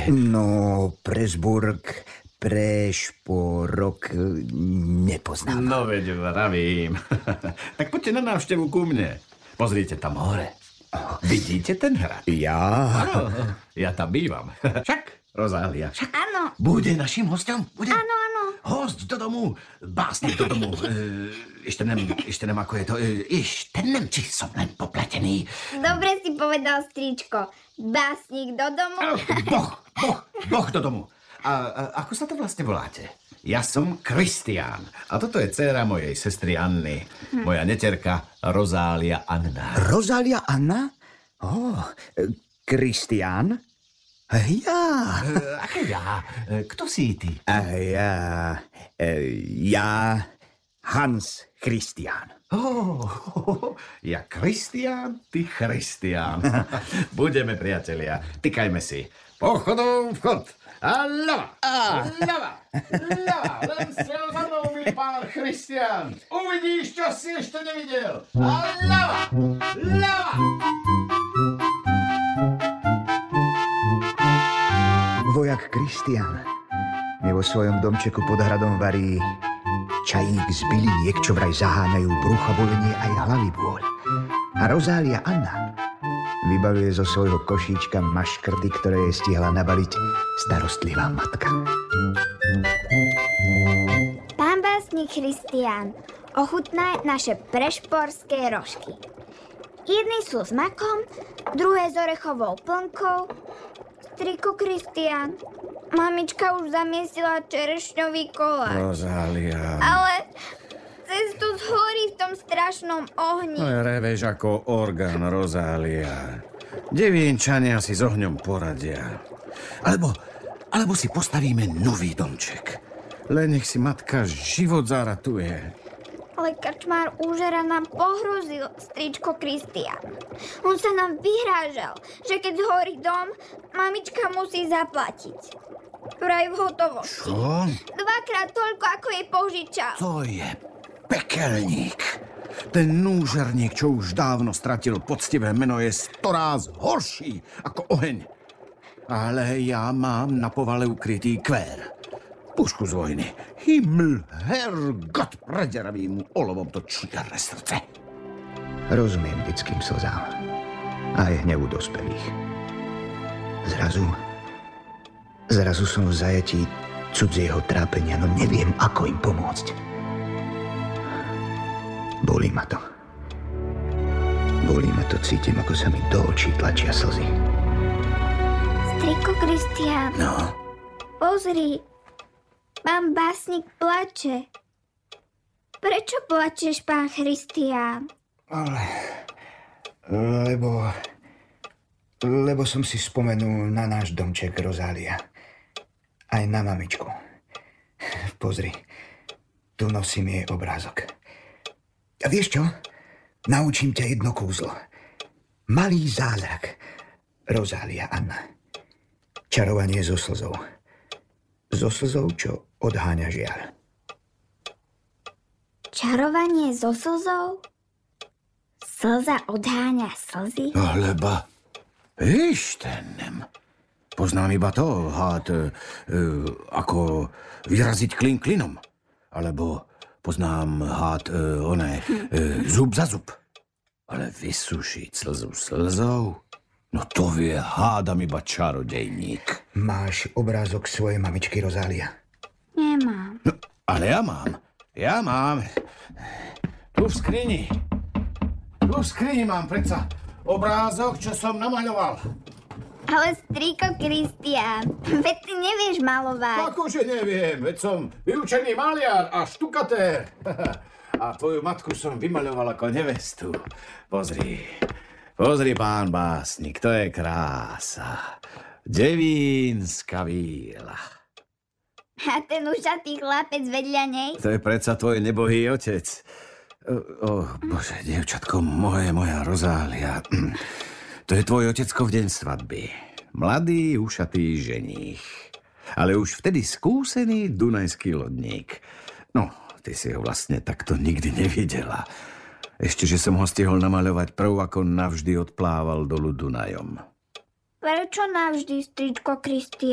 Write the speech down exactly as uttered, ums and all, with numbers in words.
No, Pressburg, Prešporok nepoznám. No veď vravím. Tak poďte na návštevu ku mne. Pozrite tam hore. Vidíte ten hrad? Ja? Áno, ja tam bývam. Však, Rozália, však. Áno. Bude našim hostom? Bude? Áno, áno. Host do domu, básnik do domu. E, ešte nem, ešte nem, ako je to. E, ešte nem, či som len popletený. Dobre si povedal, stričko. Básnik do domu. Boh, boh, boh do domu. A, a ako sa to vlastne voláte? Ja som Kristián. A toto je dcéra mojej sestry Anny. Hm. Moja neterka Rozália Anna. Rozália Anna? Ó, oh, Kristián? Ja. E, ako ja? E, kto si ty? A ja... E, ja... Hans Christian. Oh, ja Kristián, ty Christián. Budeme, priatelia. Tykajme si. Pochodom vchod. A ľava. A ľava. Ľava. Len strel za mnou, milý pán Kristián. Uvidíš, čo si ešte nevidel. A ľava. Ľava. Vojak Kristián mi vo svojom domčeku pod hradom varí čajík z byliniek, čo vraj zaháňajú brúchobolenie aj hlavy bôľ. A Rozália Anna vybavuje zo svojho košíčka maškrty, ktoré je stihla nabaliť starostlivá matka. Pán básnik Kristián ochutná naše prešporské rožky. Jedny sú s makom, druhé s orechovou plnkou. Striko Kristián, mamička už zamiesila čerešňový koláč. Rozália. Ale cestu zhorí v tom strašnom ohni. No ja reveš ako orgán, Rozália. Devienčania si s ohňom poradia. Alebo, alebo si postavíme nový domček. Len nech si matka život zaratuje. Ale krčmár úžera nám pohrozil, stričko Kristián. On sa nám vyhrážal, že keď zhorí dom, mamička musí zaplatiť. Vraj v hotovosti. Čo? Dvakrát toľko, ako jej požičal. To je pekelník. Ten núžerník, čo už dávno stratil poctivé meno, je storáz horší ako oheň. Ale ja mám na povale ukrytý kvér. Pušku z vojny. Himmel, Herrgott, prederaví mu olovom to čierne srdce. Rozumiem detským slzám. Aj hnevu dospelých. Zrazu... Zrazu som v zajatí cudzieho trápenia, no neviem, ako im pomôcť. Bolí ma to. Bolí ma to, cítim, ako sa mi do očí tlačia slzy. Striko Kristián. No? Pozri. Pán básnik plače. Prečo plačeš, pán Kristián? Ale... Lebo... Lebo som si spomenul na náš domček, Rozália. Aj na mamičku. Pozri. Tu nosím jej obrázok. A vieš čo? Naučím ťa jedno kúzlo. Malý zázrak. Rozália Anna. Čarovanie so slzou. So slzou, čo odháňa žiaľ. Čarovanie so slzou? Slza odháňa slzy? Leba, víš, ten... Poznám iba to, hád, e, e, ako vyraziť klin klinom. Alebo poznám hád, e, oné, e, zub za zub. Ale vysušiť slzu slzou? No to vie, hádam iba čarodejník. Máš obrázok svojej mamičky, Rozália? Nemám. No, ale ja mám. Ja mám. Tu v skrini. Tu v skrini mám predsa obrázok, čo som namaľoval. Ale striko Kristián, veď ty nevieš malovať. Akože neviem, veď som vyučený maliar a štukatér. A tvoju matku som vymaľoval ako nevestu. Pozri, pozri, pán básnik, to je krása. Devínska víla. A ten ušatý chlapec vedľa nej? To je predsa tvoj nebohý otec. O, o bože, dievčatko moje, moja Rozália. To je tvoj otecko v deň svadby. Mladý, ušatý ženích. Ale už vtedy skúsený dunajský lodník. No, ty si ho vlastne takto nikdy nevidela. Ešte, že som ho stihol namaľovať prv, ako navždy odplával dolu Dunajom. Prečo navždy, stričko Kristián?